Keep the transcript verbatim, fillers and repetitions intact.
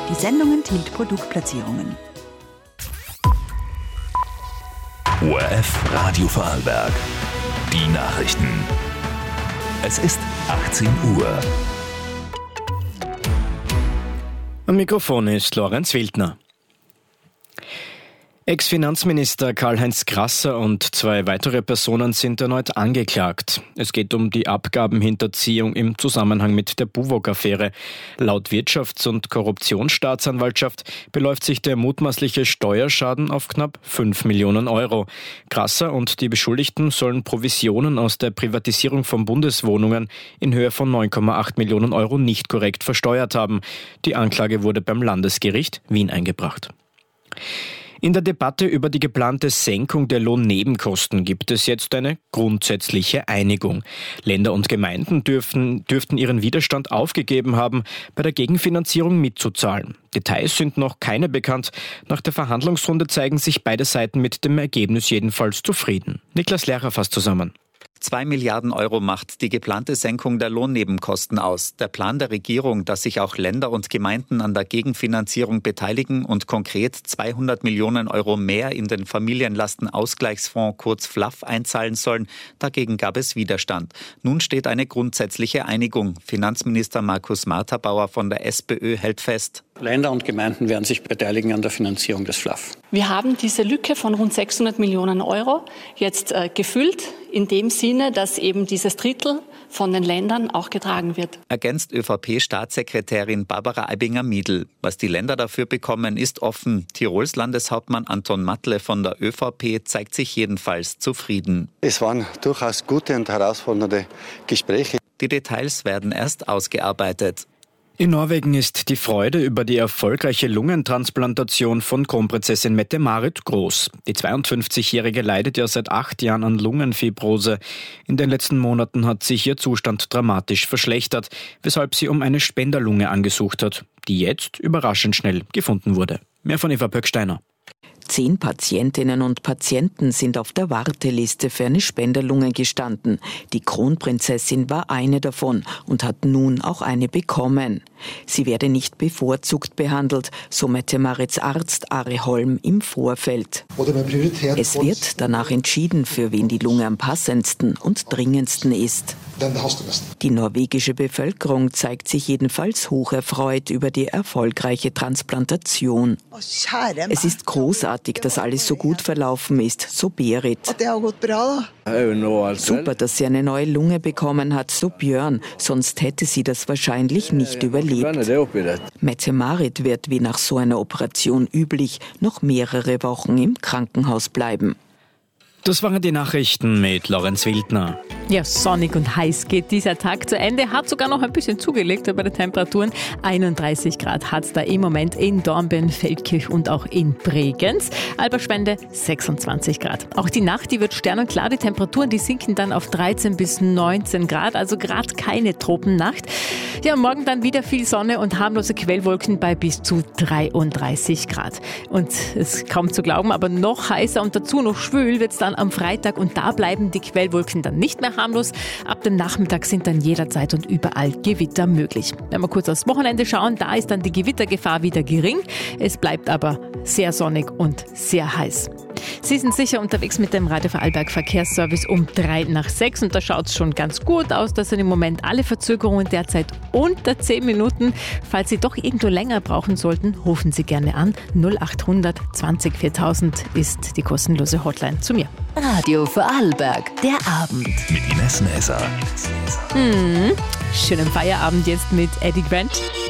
Die Sendung enthielt Produktplatzierungen. O R F Radio Vorarlberg. Die Nachrichten. Es ist achtzehn Uhr. Am Mikrofon ist Lorenz Wildner. Ex-Finanzminister Karl-Heinz Grasser und zwei weitere Personen sind erneut angeklagt. Es geht um die Abgabenhinterziehung im Zusammenhang mit der Buwog-Affäre. Laut Wirtschafts- und Korruptionsstaatsanwaltschaft beläuft sich der mutmaßliche Steuerschaden auf knapp fünf Millionen Euro. Grasser und die Beschuldigten sollen Provisionen aus der Privatisierung von Bundeswohnungen in Höhe von neun Komma acht Millionen Euro nicht korrekt versteuert haben. Die Anklage wurde beim Landesgericht Wien eingebracht. In der Debatte über die geplante Senkung der Lohnnebenkosten gibt es jetzt eine grundsätzliche Einigung. Länder und Gemeinden dürfen, dürften ihren Widerstand aufgegeben haben, bei der Gegenfinanzierung mitzuzahlen. Details sind noch keine bekannt. Nach der Verhandlungsrunde zeigen sich beide Seiten mit dem Ergebnis jedenfalls zufrieden. Niklas Lehrer fasst zusammen. Zwei Milliarden Euro macht die geplante Senkung der Lohnnebenkosten aus. Der Plan der Regierung, dass sich auch Länder und Gemeinden an der Gegenfinanzierung beteiligen und konkret zweihundert Millionen Euro mehr in den Familienlastenausgleichsfonds kurz F L A F einzahlen sollen, dagegen gab es Widerstand. Nun steht eine grundsätzliche Einigung. Finanzminister Markus Marterbauer von der SPÖ hält fest. Länder und Gemeinden werden sich beteiligen an der Finanzierung des F L A F. Wir haben diese Lücke von rund sechshundert Millionen Euro jetzt äh, gefüllt, in dem Sinne, dass eben dieses Drittel von den Ländern auch getragen wird. Ergänzt ÖVP-Staatssekretärin Barbara Aibinger-Miedl. Was die Länder dafür bekommen, ist offen. Tirols Landeshauptmann Anton Matle von der ÖVP zeigt sich jedenfalls zufrieden. Es waren durchaus gute und herausfordernde Gespräche. Die Details werden erst ausgearbeitet. In Norwegen ist die Freude über die erfolgreiche Lungentransplantation von Kronprinzessin Mette-Marit groß. Die zweiundfünfzigjährige leidet ja seit acht Jahren an Lungenfibrose. In den letzten Monaten hat sich ihr Zustand dramatisch verschlechtert, weshalb sie um eine Spenderlunge angesucht hat, die jetzt überraschend schnell gefunden wurde. Mehr von Eva Pöcksteiner. Zehn Patientinnen und Patienten sind auf der Warteliste für eine Spenderlunge gestanden. Die Kronprinzessin war eine davon und hat nun auch eine bekommen. Sie werde nicht bevorzugt behandelt, so Mette-Marits Arzt Ari Holm im Vorfeld. Es wird danach entschieden, für wen die Lunge am passendsten und dringendsten ist. Die norwegische Bevölkerung zeigt sich jedenfalls hocherfreut über die erfolgreiche Transplantation. Es ist großartig, dass alles so gut verlaufen ist, so Berit. Super, dass sie eine neue Lunge bekommen hat, so Björn, sonst hätte sie das wahrscheinlich nicht überlebt. Mette-Marit wird, wie nach so einer Operation üblich, noch mehrere Wochen im Krankenhaus bleiben. Das waren die Nachrichten mit Lorenz Wildner. Ja, sonnig und heiß geht dieser Tag zu Ende. Hat sogar noch ein bisschen zugelegt bei den Temperaturen. einunddreißig Grad hat es da im Moment in Dornbirn, Feldkirch und auch in Bregenz. Alberschwende sechsundzwanzig Grad. Auch die Nacht, die wird sternenklar. Die Temperaturen, die sinken dann auf dreizehn bis neunzehn Grad. Also gerade keine Tropennacht. Ja, morgen dann wieder viel Sonne und harmlose Quellwolken bei bis zu dreiunddreißig Grad. Und es ist kaum zu glauben, aber noch heißer und dazu noch schwül wird es dann am Freitag. Und da bleiben die Quellwolken dann nicht mehr harmlos. Ab dem Nachmittag sind dann jederzeit und überall Gewitter möglich. Wenn wir kurz aufs Wochenende schauen, da ist dann die Gewittergefahr wieder gering. Es bleibt aber sehr sonnig und sehr heiß. Sie sind sicher unterwegs mit dem Radio Vorarlberg Verkehrsservice um drei nach sechs und da schaut es schon ganz gut aus. Das sind im Moment alle Verzögerungen derzeit unter zehn Minuten. Falls Sie doch irgendwo länger brauchen sollten, rufen Sie gerne an. null achthundert zwanzig viertausend ist die kostenlose Hotline zu mir. Radio Vorarlberg, der Abend. Mit Ines Näser. Hm, schönen Feierabend jetzt mit Eddie Grant.